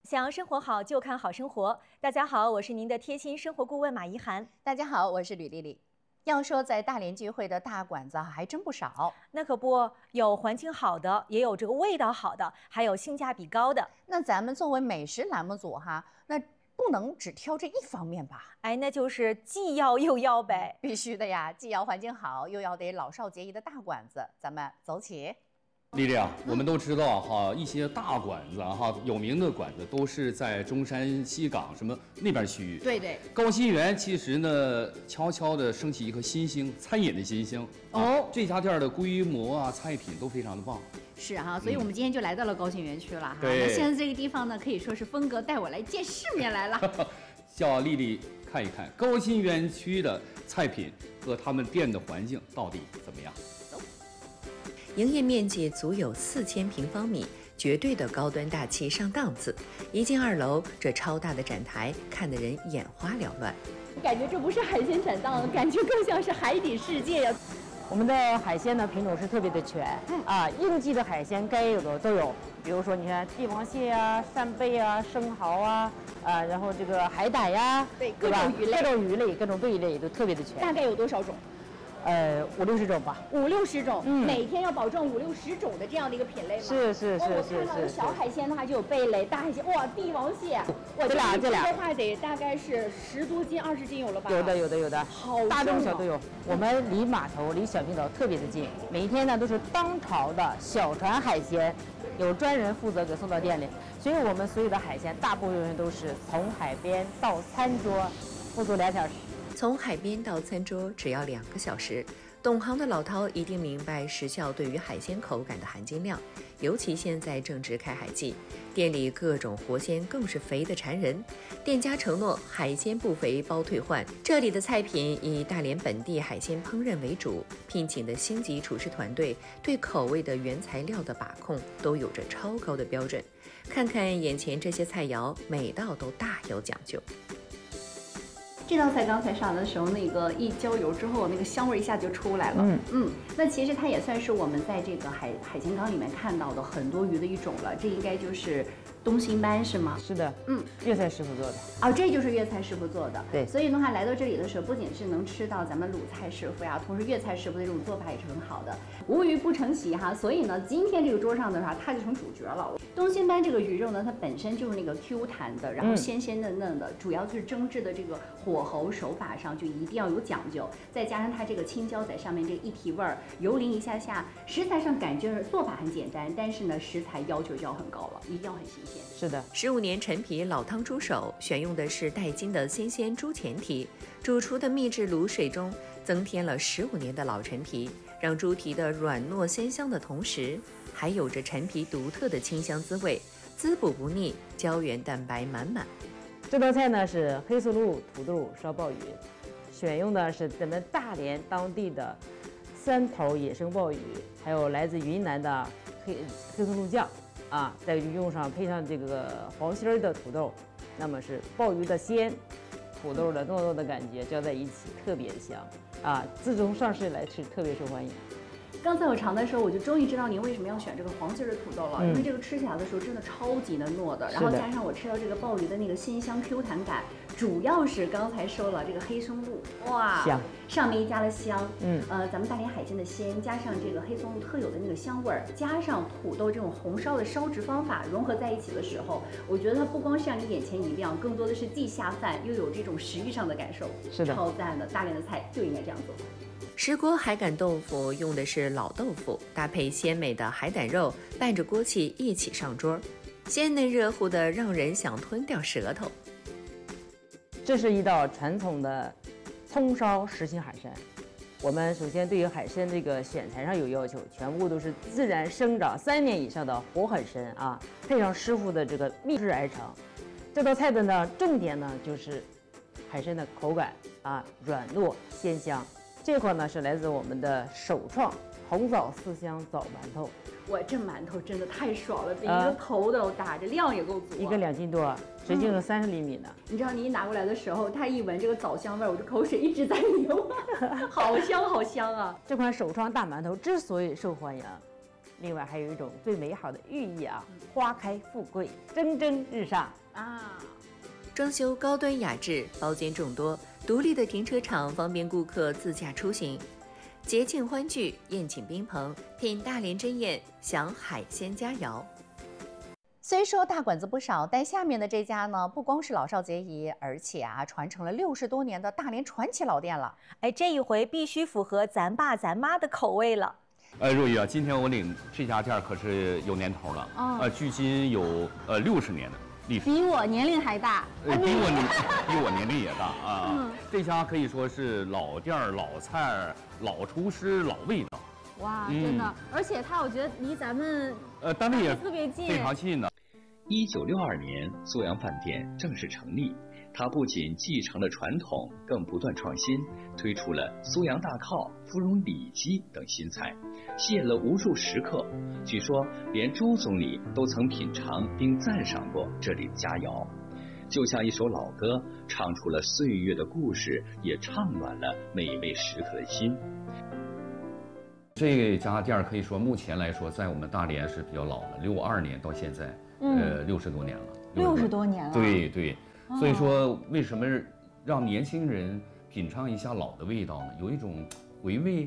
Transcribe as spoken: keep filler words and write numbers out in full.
想要生活好，就看好生活。大家好，我是您的贴心生活顾问马怡涵。 大家好，我是吕丽丽。要说在大连聚会的大馆子还真不少， 那可不，有环境好的，也有这个味道好的，还有性价比高的。 那咱们作为美食栏目组哈，那不能只挑这一方面吧？ 哎，那就是既要又要呗。 必须的呀，既要环境好，又要得老少皆宜的大馆子。咱们走起。 丽丽啊，我们都知道哈，一些大馆子哈，有名的馆子都是在中山西港什么那边区域。 对对。 高新园其实呢，悄悄地升起一颗新星，餐饮的新星。 哦、 啊，这家店的规模啊，菜品都非常的棒。 是哈，所以我们今天就来到了高新园区了哈。 对。 那现在这个地方呢，可以说是峰哥带我来见世面来了。 叫丽丽看一看高新园区的菜品和他们店的环境到底怎么样。 营业面积足有四千平方米，绝对的高端大气上档次。一进二楼，这超大的展台看得人眼花缭乱。 感觉这不是海鲜展档，感觉更像是海底世界呀。 我们的海鲜呢品种是特别的全，嗯、啊，应季的海鲜该有的都有。比如说，你看帝王蟹呀、扇贝啊、生蚝啊，啊，然后这个海胆呀， 对，各种鱼类、 各种鱼类、各种贝类都特别的全。 大概有多少种？ 呃，五六十种吧， 五六十种， 嗯， 每天要保证五六十种的这样的一个品类吗？ 是是是是是。 哦、我看到的小海鲜的话就有贝类，大海鲜哇，帝王蟹，我这俩这俩的话得大概是十多斤、二十斤有了吧？ 有的有的有的， 好大中小都有。我们离码头、离小青岛特别的近，每一天呢都是当潮的小船海鲜，有专人负责给送到店里，所以我们所有的海鲜大部分都是从海边到餐桌，不足两小时。 从海边到餐桌只要两个小时，懂行的老饕一定明白时效对于海鲜口感的含金量。尤其现在正值开海季，店里各种活鲜更是肥得馋人。店家承诺海鲜不肥包退换。这里的菜品以大连本地海鲜烹饪为主，聘请的星级厨师团队对口味的原材料的把控都有着超高的标准。看看眼前这些菜肴，每道都大有讲究。 这道菜刚才上来的时候，那个一浇油之后，那个香味一下就出来了。 嗯嗯，那其实它也算是我们在这个海海鲜缸里面看到的很多鱼的一种了。这应该就是东星斑是吗？ 是的， 嗯， 粤菜师傅做的。 哦，这就是粤菜师傅做的。 对， 所以的话来到这里的时候，不仅是能吃到咱们鲁菜师傅呀，同时粤菜师傅的这种做法也是很好的，无鱼不成席哈。所以呢，今天这个桌上的话，它就成主角了。东星斑这个鱼肉呢，它本身就是那个 Q 弹的，然后鲜鲜嫩嫩的，嗯、主要就是蒸制的这个火候手法上就一定要有讲究，再加上它这个青椒在上面这个一提味儿，油淋一下下，食材上感觉做法很简单，但是呢，食材要求就要很高了，一定要很新鲜。 是的， 十五年陈皮老汤猪手，选用的是带筋的新鲜猪前蹄，主厨的秘制卤水中增添了十五年的老陈皮，让猪蹄的软糯鲜香的同时，还有着陈皮独特的清香滋味，滋补不腻，胶原蛋白满满。 这道菜呢是黑松露土豆烧鲍鱼，选用的是咱们大连当地的三头野生鲍鱼，还有来自云南的黑黑松露酱啊，再用上配上这个黄心儿的土豆，那么是鲍鱼的鲜，土豆的糯糯的感觉交在一起，特别香啊！自从上市以来吃特别受欢迎。 刚才我尝的时候，我就终于知道您为什么要选这个黄心儿的土豆了， 嗯、 因为这个吃起来的时候真的超级的糯的，然后加上我吃到这个鲍鱼的那个鲜香 Q 弹感，主要是刚才说了这个黑松露，哇， 香， 上面一加了香， 嗯， 呃，咱们大连海鲜的鲜，加上这个黑松露特有的那个香味儿，加上土豆这种红烧的烧制方法融合在一起的时候，我觉得它不光是让你眼前一亮，更多的是既下饭又有这种食欲上的感受， 是的， 超赞的，大连的菜就应该这样做。 石锅海胆豆腐用的是老豆腐，搭配鲜美的海胆肉，伴着锅气一起上桌，鲜嫩热乎的，让人想吞掉舌头。 这是一道传统的葱烧实心海参。我们首先对于海参这个选材上有要求，全部都是自然生长三年以上的活海参啊，配上师傅的这个秘制而成。这道菜的呢重点呢就是海参的口感啊，软糯鲜香。这块呢是来自我们的首创红枣四香枣馒头。 哇，这馒头真的太爽了，这一个头都大，这量也够足、啊， 一个两斤多，直径有三十厘米呢、 嗯。你知道你一拿过来的时候，它一闻这个枣香味，我这口水一直在流，好香好香啊！ 这款首创大馒头之所以受欢迎， 另外还有一种最美好的寓意啊，花开富贵，蒸蒸日上啊。 装修高端雅致，包间众多，独立的停车场方便顾客自驾出行。节庆欢聚，宴请宾朋，品大连真宴，享海鲜佳肴。 虽说大馆子不少，但下面的这家呢，不光是老少皆宜，而且啊，传承了六十多年的大连传奇老店了。 哎，这一回必须符合咱爸咱妈的口味了。 呃，若雨啊，今天我领这家店可是有年头了， 哦、 呃，距今有呃六十年的历史， 比我年龄还大， 呃、比我年比我年龄也大啊。 嗯、 这家可以说是老店儿、老菜儿、老厨师、老味道。 哇，真的，嗯、而且它我觉得离咱们呃单位也特别近， 非常近的。 一九六二年，苏阳饭店正式成立。它不仅继承了传统，更不断创新，推出了苏阳大靠、芙蓉里脊等新菜，吸引了无数食客。据说，连朱总理都曾品尝并赞赏过这里的佳肴。就像一首老歌，唱出了岁月的故事，也唱暖了每位食客的心。 这家店可以说，目前来说，在我们大连是比较老的，六二年到现在， 嗯、 呃，六十多年了。 六十多年了。 对对。所以说，为什么让年轻人品尝一下老的味道呢？有一种回味